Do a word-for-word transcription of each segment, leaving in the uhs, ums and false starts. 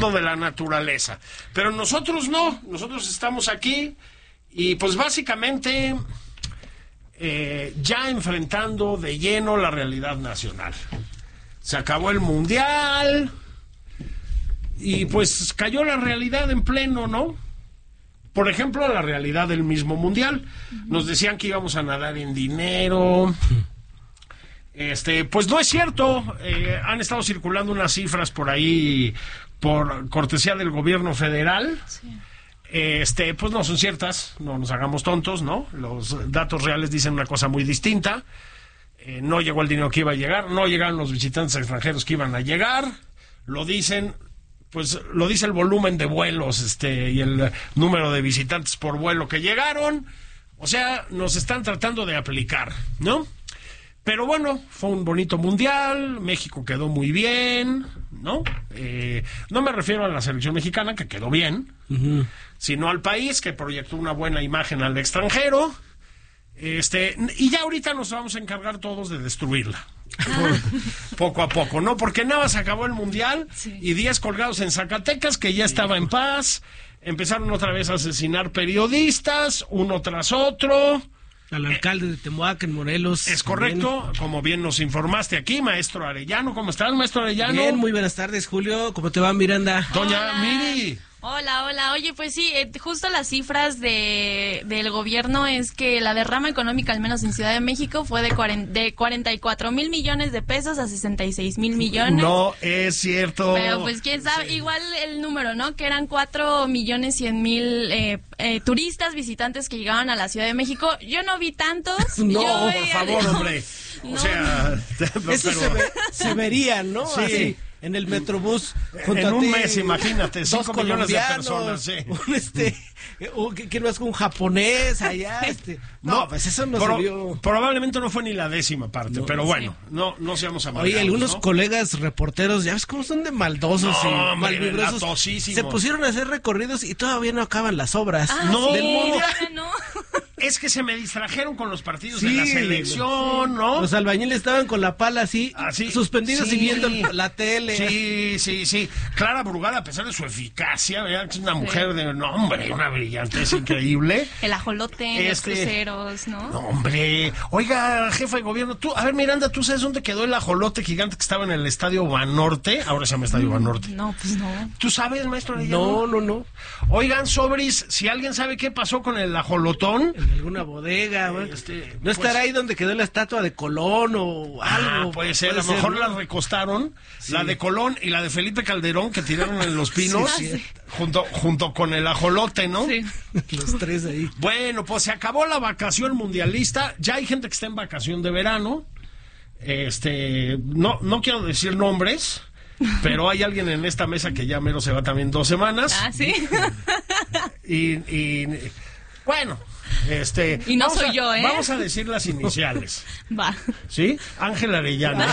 mundo de la naturaleza. Pero nosotros no, nosotros estamos aquí y pues básicamente eh, ya enfrentando de lleno la realidad nacional. Se acabó el mundial y pues cayó la realidad en pleno, ¿no? Por ejemplo, la realidad del mismo mundial. Nos decían que íbamos a nadar en dinero. Este, pues no es cierto. Eh, han estado circulando unas cifras por ahí por cortesía del gobierno federal. Sí. Este, pues no son ciertas, no nos hagamos tontos, ¿no? Los datos reales dicen una cosa muy distinta. Eh, no llegó el dinero que iba a llegar, no llegaron los visitantes extranjeros que iban a llegar. Lo dicen, pues lo dice el volumen de vuelos, este, y el número de visitantes por vuelo que llegaron. O sea, nos están tratando de aplicar, ¿no? Pero bueno, fue un bonito mundial, México quedó muy bien, ¿no? Eh, no me refiero a la selección mexicana, que quedó bien, uh-huh. sino al país, que proyectó una buena imagen al extranjero. Este, y ya ahorita nos vamos a encargar todos de destruirla. Por, poco a poco, ¿no? Porque nada más acabó el mundial sí. y días colgados en Zacatecas, que ya estaba en paz. Empezaron otra vez a asesinar periodistas, uno tras otro. Al alcalde de Temoac, en Morelos. Es correcto, también. Como bien nos informaste aquí, maestro Arellano. ¿Cómo estás, maestro Arellano? Bien, muy buenas tardes, Julio. ¿Cómo te va, Miranda? Doña Hola. Miri. Hola, hola. Oye, pues sí, eh, justo las cifras de del gobierno es que la derrama económica, al menos en Ciudad de México, fue de, cuarenta, de cuarenta y cuatro mil millones de pesos a sesenta y seis mil millones. No es cierto. Pero pues quién sabe, sí. Igual el número, ¿no? Que eran cuatro millones cien mil eh, eh, turistas, visitantes que llegaban a la Ciudad de México. Yo no vi tantos. No, Yo por favor, no. hombre. No. O sea, pero, eso se, ve, se vería, ¿no? Sí. Así, en el Metrobús. Junto en a un ti, mes, imagínate, cinco millones de personas. Sí. Un, este, que, que no es un japonés allá. Este. No, no, pues eso no pro, se vio. Probablemente no fue ni la décima parte, no, pero bueno, sí. no, no seamos amargados. Oye, algunos ¿no? colegas reporteros, ya ves cómo son de maldosos no, y hombre, malvibrosos. Se pusieron a hacer recorridos y todavía no acaban las obras. Ah, no, sí, del mundo. no. Es que se me distrajeron con los partidos sí, de la selección, ¿no? Los albañiles estaban con la pala así, así suspendidos sí. y viendo la tele. Sí, sí, sí. Clara Brugada, a pesar de su eficacia, ¿verdad? Es una mujer sí. de nombre, una brillantez increíble. El ajolote, este... los cruceros, ¿no? No, hombre. Oiga, jefa de gobierno, tú, a ver, Miranda, ¿tú sabes dónde quedó el ajolote gigante que estaba en el Estadio Banorte? Ahora se llama Estadio Banorte. No, pues no. ¿Tú sabes, maestro Arellano? No, no, no. Oigan, sobris, si alguien sabe qué pasó con el ajolotón... En alguna bodega, eh, este, ¿no pues, estará ahí donde quedó la estatua de Colón o algo? Ah, puede ser, puede a lo mejor ser, ¿no? La recostaron, sí. La de Colón y la de Felipe Calderón que tiraron en Los Pinos, sí, sí. Junto, junto con el ajolote, ¿no? Sí. Los tres ahí. Bueno, pues se acabó la vacación mundialista, ya hay gente que está en vacación de verano, este, no, no quiero decir nombres, pero hay alguien en esta mesa que ya mero se va también dos semanas. Ah, sí. Y, y bueno... Este, y no soy a, yo, ¿eh? Vamos a decir las iniciales. Va. ¿Sí? Ángel Arellano.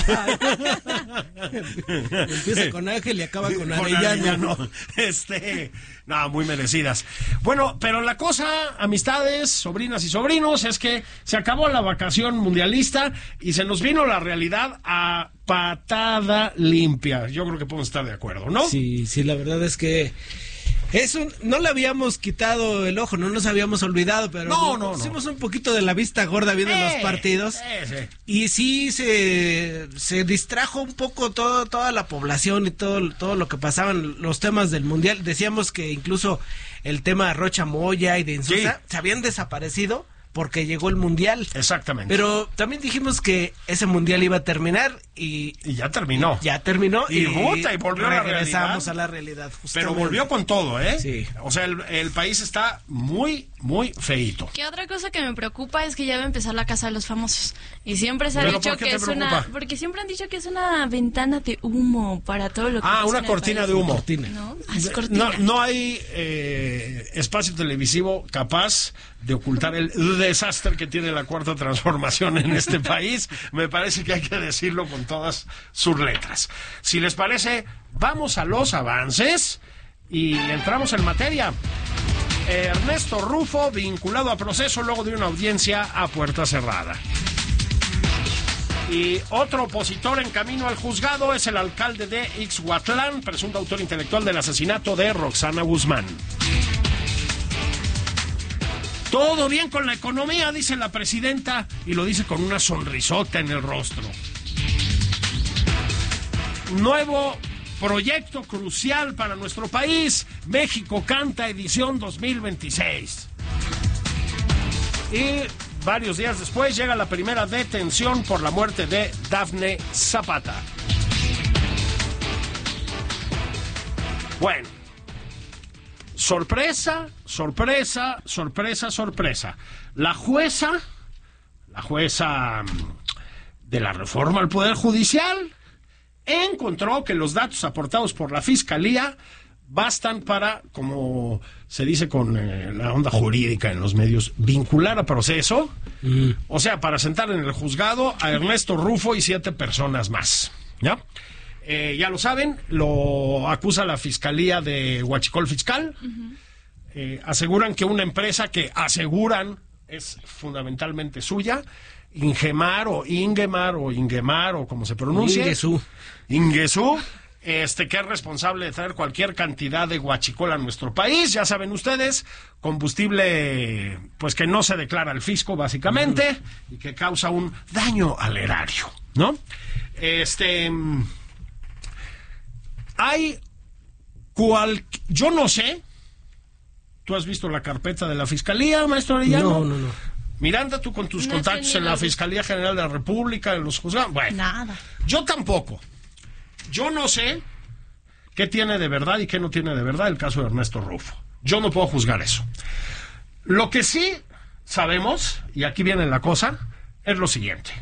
Empieza con Ángel y acaba con, con Arellano. Arellano. Este, no, muy merecidas. Bueno, pero la cosa, amistades, sobrinas y sobrinos, es que se acabó la vacación mundialista y se nos vino la realidad a patada limpia. Yo creo que podemos estar de acuerdo, ¿no? Sí, sí, la verdad es que eso no le habíamos quitado el ojo, no nos habíamos olvidado, pero no, no, hicimos no. un poquito de la vista gorda viendo eh, los partidos eh, sí. y sí se, se distrajo un poco todo, toda la población y todo, todo lo que pasaban los temas del mundial. Decíamos que incluso el tema de Rocha Moya y de Insulza sí. se habían desaparecido porque llegó el mundial. Exactamente. Pero también dijimos que ese mundial iba a terminar y... Y ya terminó. Ya terminó. Y, y, puta, y volvió a la realidad. Regresamos a la realidad. Justamente. Pero volvió con todo, ¿eh? Sí. O sea, el, el país está muy, muy feíto. ¿Qué otra cosa que me preocupa es que ya va a empezar la Casa de los Famosos? Y siempre se ha ¿Pero dicho por qué que te es preocupa? una... Porque siempre han dicho que es una ventana de humo para todo lo que Ah, pasa una en cortina el de país. humo. Cortina. ¿No? Ah, es cortina. No, no hay eh, espacio televisivo capaz de ocultar el desastre que tiene la Cuarta Transformación en este país. Me parece que hay que decirlo con todas sus letras. Si les parece, vamos a los avances y entramos en materia. Ernesto Rufo vinculado a proceso luego de una audiencia a puerta cerrada. Y otro opositor en camino al juzgado es el alcalde de Ixhuatlán, presunto autor intelectual del asesinato de Roxana Guzmán. Todo bien con la economía, dice la presidenta, y lo dice con una sonrisota en el rostro. Nuevo proyecto crucial para nuestro país, México Canta edición dos mil veintiséis. Y varios días después llega la primera detención por la muerte de Dafne Zapata. Bueno, sorpresa, sorpresa, sorpresa, sorpresa. La jueza, la jueza de la reforma al Poder Judicial, encontró que los datos aportados por la Fiscalía bastan para, como se dice con eh, la onda jurídica en los medios, vincular a proceso, mm. o sea, para sentar en el juzgado a Ernesto Rufo y siete personas más, ¿ya? Eh, ya lo saben, lo acusa la Fiscalía de Huachicol Fiscal, uh-huh. eh, aseguran que una empresa que aseguran es fundamentalmente suya, Ingemar o Ingemar o Ingemar o como se pronuncia, Ingesú, Ingesú, este, que es responsable de traer cualquier cantidad de huachicol a nuestro país. Ya saben ustedes, combustible pues que no se declara al fisco básicamente uh-huh. y que causa un daño al erario, ¿no? Este, hay cual, yo no sé, ¿tú has visto la carpeta de la Fiscalía, maestro Arellano? No, no, no. Miranda, tú con tus no contactos en la Fiscalía General de la República, en los juzgados. Bueno, nada. Yo tampoco. Yo no sé qué tiene de verdad y qué no tiene de verdad el caso de Ernesto Rufo. Yo no puedo juzgar eso. Lo que sí sabemos, y aquí viene la cosa, es lo siguiente.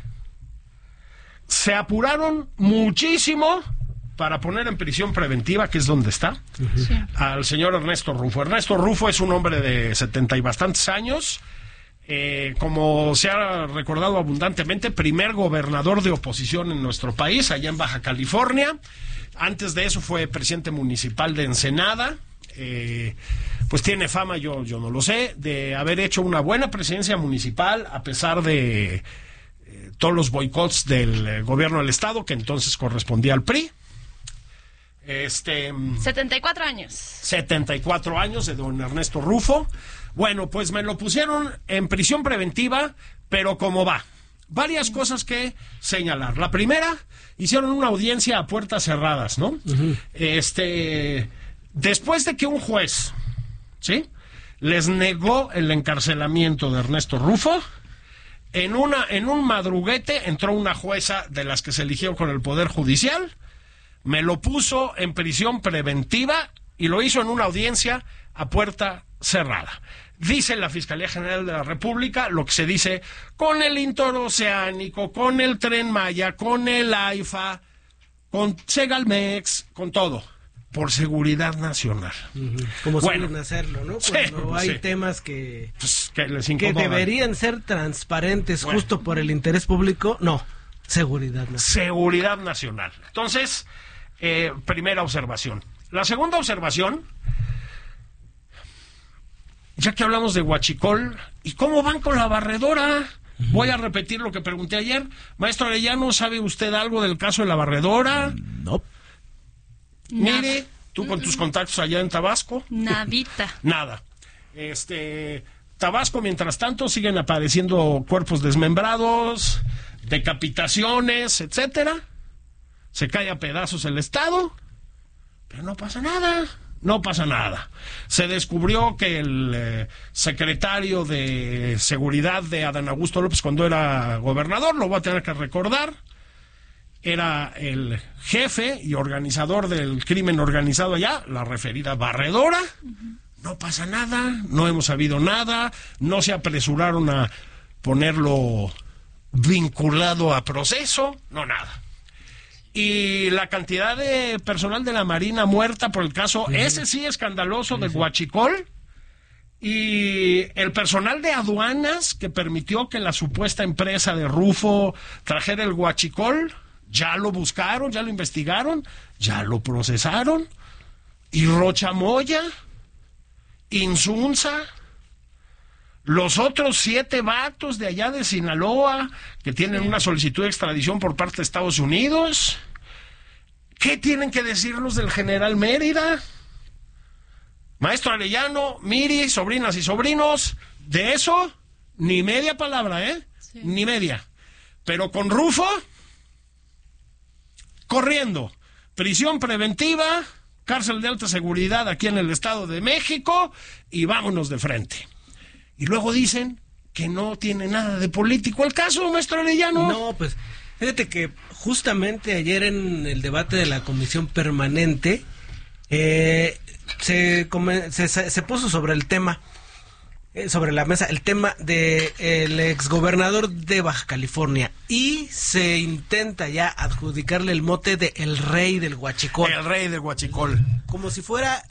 Se apuraron muchísimo para poner en prisión preventiva, que es donde está, sí. al señor Ernesto Rufo. Ernesto Rufo es un hombre de setenta y bastantes años. Eh, como se ha recordado abundantemente, primer gobernador de oposición en nuestro país, allá en Baja California. Antes de eso fue presidente municipal de Ensenada. Eh, pues tiene fama, yo, yo no lo sé, de haber hecho una buena presidencia municipal a pesar de eh, todos los boicots del eh, gobierno del estado, que entonces correspondía al P R I. Este, setenta y cuatro años. setenta y cuatro años de don Ernesto Rufo. Bueno, pues me lo pusieron en prisión preventiva, pero ¿cómo va? Varias cosas que señalar. La primera, hicieron una audiencia a puertas cerradas, ¿no? Uh-huh. Este, después de que un juez, ¿sí?, les negó el encarcelamiento de Ernesto Rufo, en una, en un madruguete entró una jueza de las que se eligió con el Poder Judicial, me lo puso en prisión preventiva y lo hizo en una audiencia a puerta cerrada. Dice la Fiscalía General de la República lo que se dice con el Interoceánico, con el Tren Maya, con el AIFA, con Segalmex, con todo, por seguridad nacional. Uh-huh. Como bueno, suelen hacerlo, ¿no? Cuando sí, hay sí. temas que, pues, que, les que deberían ser transparentes bueno. justo por el interés público, no, seguridad nacional. Seguridad nacional. Entonces, eh, primera observación. La segunda observación, ya que hablamos de huachicol, ¿y cómo van con la barredora? Uh-huh. Voy a repetir lo que pregunté ayer. Maestro Arellano, ¿sabe usted algo del caso de la barredora? No. Mire, tú con tus contactos allá en Tabasco. Nadita. Nada. Este, Tabasco, mientras tanto, siguen apareciendo cuerpos desmembrados, decapitaciones, etcétera. Se cae a pedazos el Estado, pero no pasa nada. No pasa nada. Se descubrió que el eh, secretario de Seguridad de Adán Augusto López, cuando era gobernador, lo voy a tener que recordar, era el jefe y organizador del crimen organizado allá, la referida barredora. Uh-huh. No pasa nada, no hemos sabido nada, no se apresuraron a ponerlo vinculado a proceso, no nada. Y la cantidad de personal de la Marina muerta por el caso, uh-huh. ese sí escandaloso uh-huh. de huachicol, y el personal de aduanas que permitió que la supuesta empresa de Rufo trajera el huachicol, ya lo buscaron, ya lo investigaron, ya lo procesaron. Y Rocha Moya, Insunza, Los otros siete vatos de allá de Sinaloa que tienen una solicitud de extradición por parte de Estados Unidos. ¿Qué tienen que decirnos del general Mérida? Maestro Arellano, Miri, sobrinas y sobrinos, de eso ni media palabra, ¿eh? Sí. Ni media. Pero con Rufo, corriendo, prisión preventiva, cárcel de alta seguridad aquí en el Estado de México y vámonos de frente. Y luego dicen que no tiene nada de político el caso, maestro Arellano. No, pues fíjate que justamente ayer en el debate de la comisión permanente eh, se, se, se puso sobre el tema, eh, sobre la mesa, el tema de el exgobernador de Baja California y se intenta ya adjudicarle el mote de el rey del huachicol. El rey del huachicol. Como si fuera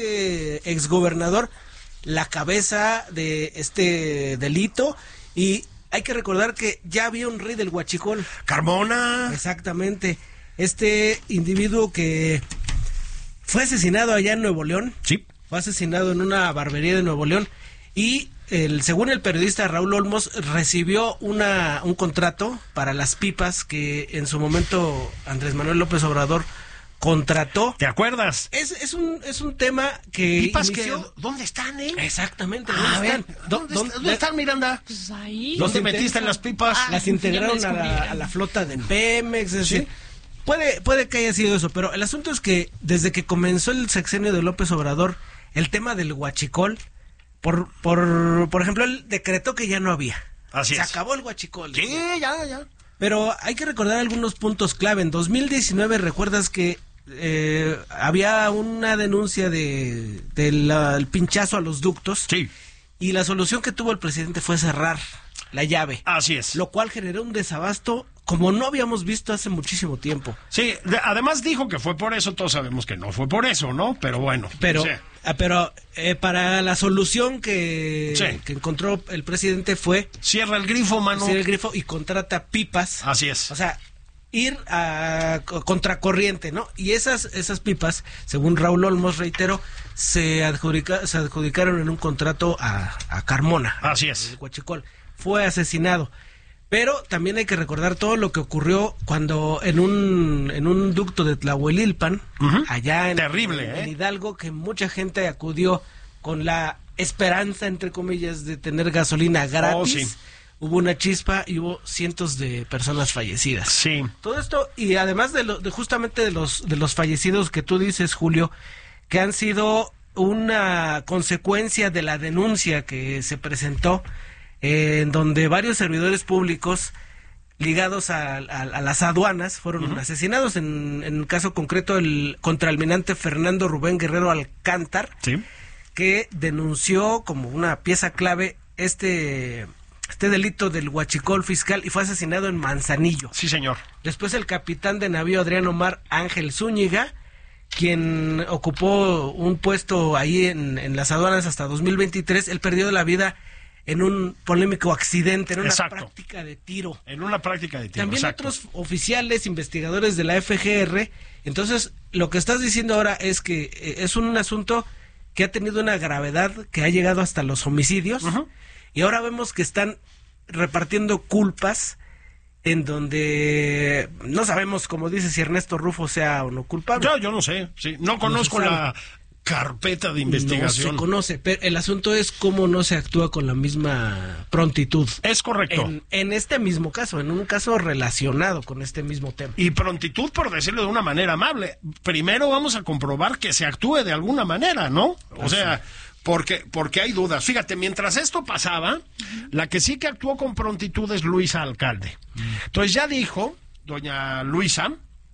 este exgobernador la cabeza de este delito, y hay que recordar que ya había un rey del huachicol. Carmona. Exactamente. Este individuo que fue asesinado allá en Nuevo León. Sí. Fue asesinado en una barbería de Nuevo León y el, según el periodista Raúl Olmos, recibió una un contrato para las pipas que en su momento Andrés Manuel López Obrador contrató. ¿Te acuerdas? Es, es un es un tema que pipas inició... que ¿dónde están, eh? Exactamente, ¿dónde ah, están? ¿Dónde, ¿Dónde, ¿Dónde están, Miranda? Pues ahí. ¿Dónde metiste las pipas? Ah, las integraron a la, a la flota de Pemex, es decir, ¿sí? puede puede que haya sido eso, pero el asunto es que desde que comenzó el sexenio de López Obrador, el tema del huachicol, por por por ejemplo, él decretó que ya no había. Así Se es. acabó el huachicol. Sí, ya, ya. Pero hay que recordar algunos puntos clave. En dos mil diecinueve, ¿recuerdas que Eh, había una denuncia de del el pinchazo a los ductos? Sí. Y la solución que tuvo el presidente fue cerrar la llave. Así es. Lo cual generó un desabasto como no habíamos visto hace muchísimo tiempo. Sí, de, además dijo que fue por eso, todos sabemos que no fue por eso, ¿no? Pero bueno. Pero, sí. ah, pero eh, para la solución que, sí. que encontró el presidente fue... Cierra el grifo, mano. Cierra el grifo y contrata pipas. Así es. O sea... ir a contracorriente, ¿no? Y esas esas pipas, según Raúl Olmos, reitero, se adjudica, se adjudicaron en un contrato a, a Carmona. Así es. El huachicol. Fue asesinado. Pero también hay que recordar todo lo que ocurrió cuando en un en un ducto de Tlahuelilpan, uh-huh. allá en, Terrible, en, ¿eh? en Hidalgo, que mucha gente acudió con la esperanza, entre comillas, de tener gasolina gratis. Oh, sí. Hubo una chispa y hubo cientos de personas fallecidas. Sí. Todo esto, y además de, lo, de justamente de los de los fallecidos que tú dices, Julio, que han sido una consecuencia de la denuncia que se presentó, eh, en donde varios servidores públicos ligados a, a, a las aduanas fueron uh-huh. asesinados. En, en el caso concreto, el contraalmirante Fernando Rubén Guerrero Alcántar, sí. que denunció como una pieza clave este... este delito del huachicol fiscal y fue asesinado en Manzanillo. Sí, señor. Después el capitán de navío Adrián Omar Ángel Zúñiga, quien ocupó un puesto ahí en, en las aduanas hasta dos mil veintitrés, él perdió la vida en un polémico accidente, en una exacto. práctica de tiro. En una práctica de tiro, También exacto. otros oficiales, investigadores de la F G R. Entonces, lo que estás diciendo ahora es que eh, es un asunto que ha tenido una gravedad que ha llegado hasta los homicidios. Uh-huh. Y ahora vemos que están repartiendo culpas en donde no sabemos, como dice, si Ernesto Rufo sea o no culpable. Yo, yo no sé, sí. No conozco no la carpeta de investigación. No se conoce, pero el asunto es cómo no se actúa con la misma prontitud. Es correcto. En, en este mismo caso, en un caso relacionado con este mismo tema. Y prontitud, por decirlo de una manera amable. Primero vamos a comprobar que se actúe de alguna manera, ¿no? O Así. sea... Porque, porque hay dudas. Fíjate, mientras esto pasaba, uh-huh. la que sí que actuó con prontitud es Luisa Alcalde. Uh-huh. Entonces ya dijo, doña Luisa,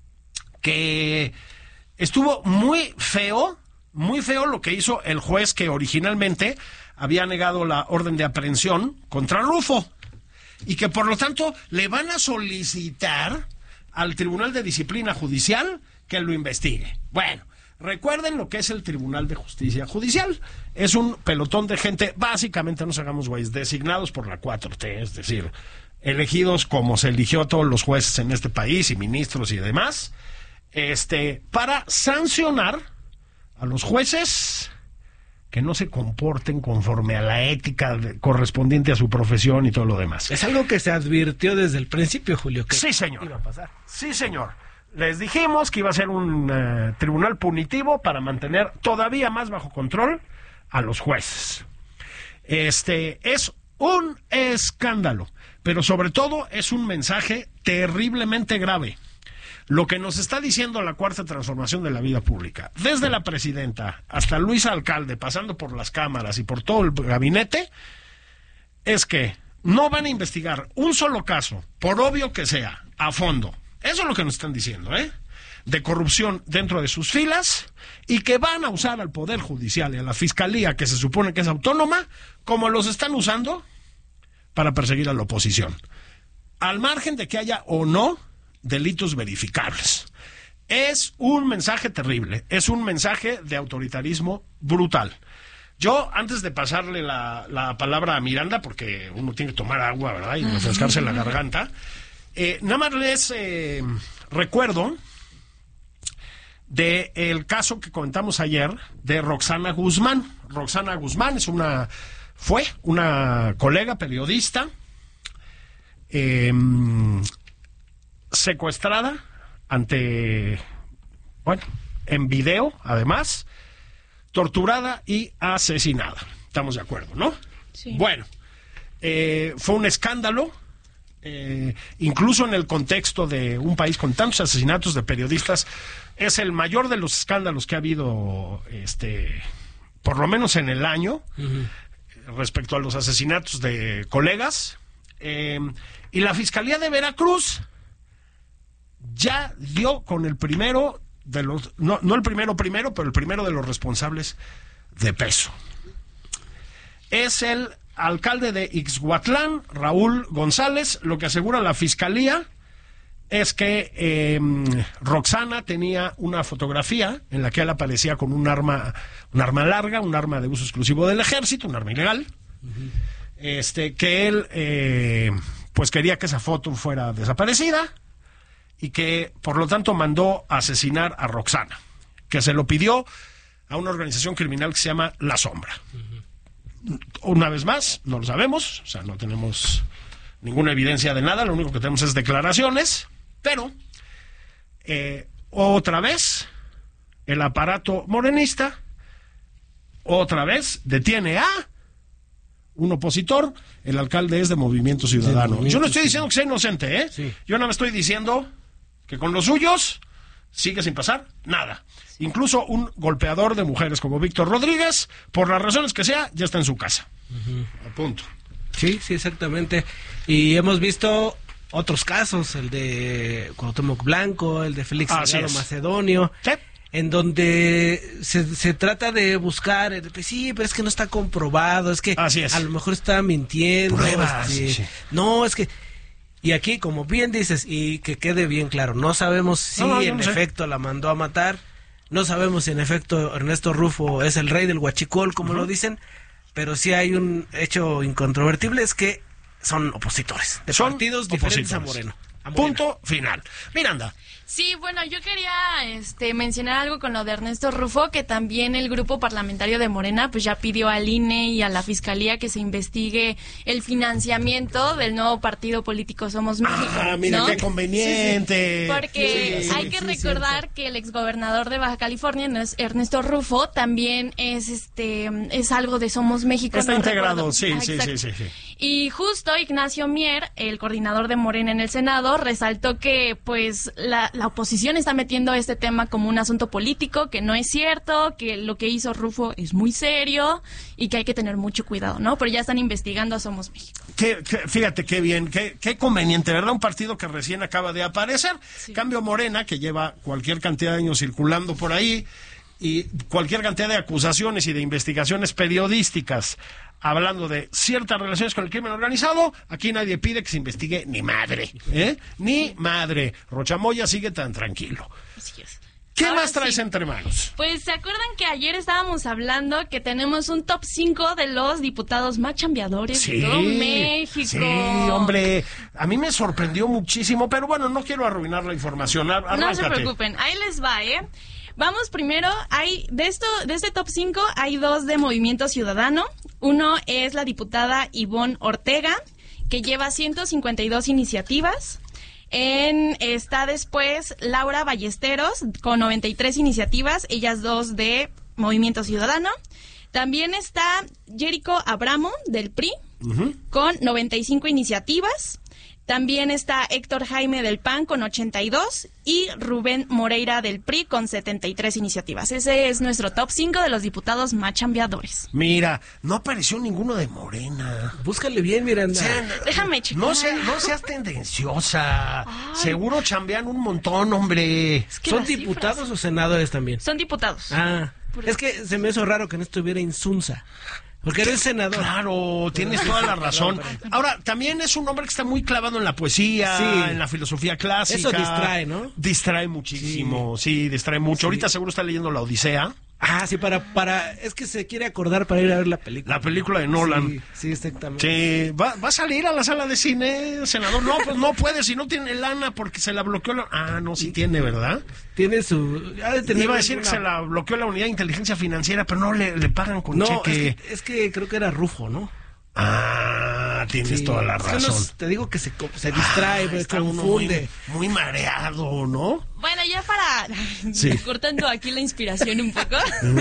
que estuvo muy feo, muy feo lo que hizo el juez que originalmente había negado la orden de aprehensión contra Rufo. Y que por lo tanto le van a solicitar al Tribunal de Disciplina Judicial que lo investigue. Bueno. Recuerden lo que es el Tribunal de Justicia Judicial. Es un pelotón de gente, básicamente, no nos hagamos güeyes, designados por la cuatro T, es decir, elegidos como se eligió a todos los jueces en este país y ministros y demás, este, para sancionar a los jueces que no se comporten conforme a la ética de, correspondiente a su profesión y todo lo demás. Es algo que se advirtió desde el principio, Julio, que sí, señor. iba a pasar. Sí, señor. Les dijimos que iba a ser un uh, tribunal punitivo para mantener todavía más bajo control a los jueces. Este es un escándalo, pero sobre todo es un mensaje terriblemente grave. Lo que nos está diciendo la cuarta transformación de la vida pública, desde la presidenta hasta Luis Alcalde, pasando por las cámaras y por todo el gabinete, es que no van a investigar un solo caso, por obvio que sea, a fondo. Eso es lo que nos están diciendo, ¿eh? De corrupción dentro de sus filas, y que van a usar al Poder Judicial y a la Fiscalía, que se supone que es autónoma, como los están usando para perseguir a la oposición. Al margen de que haya o no delitos verificables. Es un mensaje terrible, es un mensaje de autoritarismo brutal. Yo, antes de pasarle la, la palabra a Miranda, porque uno tiene que tomar agua, ¿verdad? Y refrescarse la garganta, eh, nada más les eh, recuerdo del caso que comentamos ayer de Roxana Guzmán. Roxana Guzmán es una, fue una colega periodista, eh, secuestrada ante, bueno, en video, además, torturada y asesinada. Estamos de acuerdo, ¿no? Sí. Bueno, eh, fue un escándalo, eh, incluso en el contexto de un país con tantos asesinatos de periodistas, es el mayor de los escándalos que ha habido, este, por lo menos en el año, uh-huh. respecto a los asesinatos de colegas. Eh, y la Fiscalía de Veracruz ya dio con el primero de los, no, no el primero primero, pero el primero de los responsables de peso. Es el alcalde de Ixhuatlán, Raúl González. Lo que asegura la Fiscalía es que eh, Roxana tenía una fotografía en la que él aparecía con un arma, un arma larga, un arma de uso exclusivo del ejército, un arma ilegal, uh-huh. este, que él eh, pues quería que esa foto fuera desaparecida, y que, por lo tanto, mandó a asesinar a Roxana, que se lo pidió a una organización criminal que se llama La Sombra. Uh-huh. Una vez más, no lo sabemos, o sea, no tenemos ninguna evidencia de nada, lo único que tenemos es declaraciones, pero eh, otra vez el aparato morenista, otra vez detiene a un opositor. El alcalde es de Movimiento Ciudadano. Sí, Yo no estoy diciendo que sea inocente, ¿eh? Sí. Yo nada más estoy diciendo que con los suyos sigue sin pasar nada. Incluso un golpeador de mujeres como Víctor Rodríguez, por las razones que sea, ya está en su casa. Uh-huh. A punto. Sí, sí, exactamente. Y hemos visto otros casos, el de Cuauhtémoc Blanco, el de Félix Salgado Macedonio, ¿sí? En donde se, se trata de buscar, pues sí, pero es que no está comprobado, es que es. a lo mejor está mintiendo. Pruebas, este, sí, sí. No, es que... Y aquí, como bien dices, y que quede bien claro, no sabemos si no, no, en no efecto sé. la mandó a matar, no sabemos si en efecto Ernesto Rufo es el rey del huachicol, como uh-huh. lo dicen, pero sí hay un hecho incontrovertible, es que son opositores, de son partidos diferentes a Moreno. a Moreno. Punto final. Miranda. Sí, bueno, yo quería este, mencionar algo con lo de Ernesto Rufo, que también el grupo parlamentario de Morena pues ya pidió al I N E y a la Fiscalía que se investigue el financiamiento del nuevo partido político Somos México. Ah, mira, ¿no? qué conveniente. Sí, sí. Porque sí, sí, hay que sí, recordar que el exgobernador de Baja California, Ernesto Rufo, también es este es algo de Somos México. Está no integrado, recuerdo. sí, ah, sí, sí, sí, sí. Y justo Ignacio Mier, el coordinador de Morena en el Senado, resaltó que pues la, la oposición está metiendo este tema como un asunto político, que no es cierto, que lo que hizo Rufo es muy serio y que hay que tener mucho cuidado, ¿no? Pero ya están investigando a Somos México. Qué, qué, fíjate qué bien, qué, qué conveniente, ¿verdad? Un partido que recién acaba de aparecer. Sí. Cambio Morena, que lleva cualquier cantidad de años circulando por ahí, y cualquier cantidad de acusaciones y de investigaciones periodísticas hablando de ciertas relaciones con el crimen organizado. Aquí nadie pide que se investigue ni madre, ¿eh? Ni madre. Rocha Moya sigue tan tranquilo. Así es. ¿Qué Ahora más traes sí. entre manos? Pues, ¿se acuerdan que ayer estábamos hablando que tenemos un top cinco de los diputados más chambeadores Sí, de todo México? Sí, hombre, a mí me sorprendió muchísimo, pero bueno, no quiero arruinar la información. Arráncate. No se preocupen, ahí les va, ¿eh? Vamos primero, hay de esto, de este top cinco hay dos de Movimiento Ciudadano. Uno es la diputada Ivonne Ortega, que lleva ciento cincuenta y dos iniciativas. En, está después Laura Ballesteros, con noventa y tres iniciativas, ellas dos de Movimiento Ciudadano. También está Jerico Abramo, del P R I, uh-huh. con noventa y cinco iniciativas. También está Héctor Jaime del P A N con ochenta y dos y Rubén Moreira del P R I con setenta y tres iniciativas. Ese es nuestro top cinco de los diputados más chambeadores. Mira, no apareció ninguno de Morena. Búscale bien, Miranda. O sea, déjame checar. No, sea, no seas tendenciosa. Ay. Seguro chambean un montón, hombre. Es que ¿son diputados cifras? O senadores también? Son diputados. Ah, es que se me hizo raro que no estuviera Insunza. Porque eres senador. Claro, tienes toda la razón. Ahora, también es un hombre que está muy clavado en la poesía, sí. en la filosofía clásica. Eso distrae, ¿no? Distrae muchísimo, sí, sí distrae mucho. Sí. Ahorita seguro está leyendo La Odisea. Ah, sí, para, para, es que se quiere acordar para ir a ver la película. La película de Nolan. Sí, sí, exactamente. Sí, ¿Va, ¿va a salir a la sala de cine, senador? No, pues no puede, si no tiene lana porque se la bloqueó la... Ah, no, sí tiene, ¿verdad? Tiene su... Ha de tener Iba a decir una... que se la bloqueó la Unidad de Inteligencia Financiera, pero no le, le pagan con no, cheque. Es que, es que creo que era Rufo, ¿no? Ah, tienes sí, toda la razón. Es que nos, te digo que se, se distrae, ah, está confunde. Muy, muy mareado, ¿no? Bueno, ya para... Sí. Cortando aquí la inspiración un poco.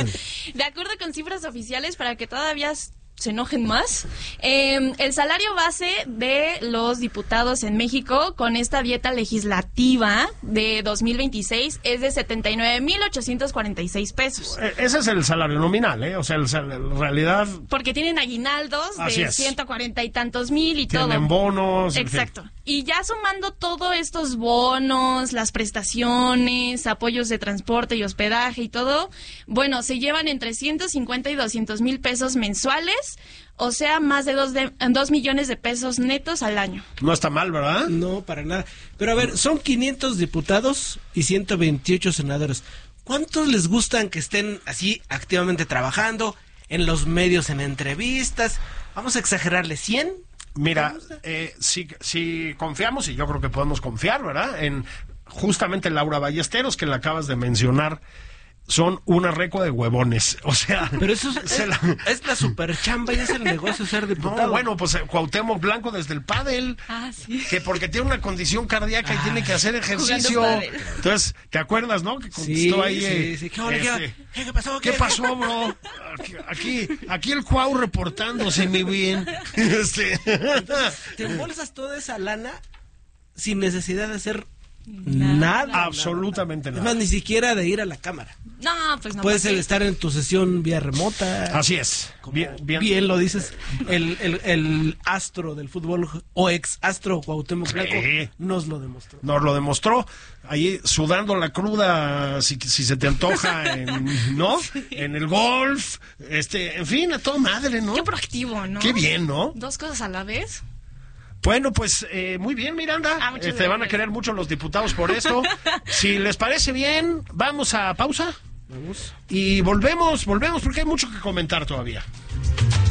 De acuerdo con cifras oficiales, para que todavía se enojen más, eh, el salario base de los diputados en México con esta dieta legislativa de dos mil veintiséis es de setenta y nueve mil ochocientos cuarenta y seis pesos. Ese es el salario nominal, ¿eh? O sea, el sal- en realidad... Porque tienen aguinaldos Así de es. ciento cuarenta y tantos mil y tienen todo. Tienen bonos. Exacto. En fin. Y ya sumando todos estos bonos, las prestaciones, apoyos de transporte y hospedaje y todo, bueno, se llevan entre ciento cincuenta y doscientos mil pesos mensuales, o sea, más de dos, de dos millones de pesos netos al año. No está mal, ¿verdad? No, para nada. Pero a ver, son quinientos diputados y ciento veintiocho senadores. ¿Cuántos les gustan que estén así activamente trabajando, en los medios, en entrevistas? Vamos a exagerarle, ¿cien? Mira, eh, si, si confiamos, y yo creo que podemos confiar, ¿verdad? En justamente Laura Ballesteros, que la acabas de mencionar, son una recua de huevones. O sea, pero eso es, es, la... es la super chamba y es el negocio ser diputado. No, bueno, pues Cuauhtémoc Blanco desde el pádel. Ah, sí. Que porque tiene una condición cardíaca y ah, tiene que hacer ejercicio. Entonces, ¿te acuerdas, no? Que contestó sí, ahí. Sí, eh, sí. ¿Qué, este, ¿Qué, ¿Qué pasó? ¿Qué, ¿Qué pasó, bro? Aquí, aquí, aquí el Cuau reportándose, mi bien. Este. Entonces, te embolsas toda esa lana sin necesidad de hacer nada. nada absolutamente nada. Es más, ni siquiera de ir a la cámara. No, pues no. Puedes estar en tu sesión vía remota. Así es. Bien, bien. bien lo dices. El, el, el astro del fútbol, o ex astro Cuauhtémoc Blanco, sí. nos lo demostró. Nos lo demostró. Ahí sudando la cruda, si, si se te antoja, en, ¿no? Sí. En el golf. este En fin, a toda madre, ¿no? Qué proactivo, ¿no? Qué bien, ¿no? Dos cosas a la vez. Bueno, pues eh, muy bien, Miranda. Ah, eh, te van a querer mucho los diputados por esto. Si les parece bien, vamos a pausa. Vamos. Y volvemos, volvemos porque hay mucho que comentar todavía.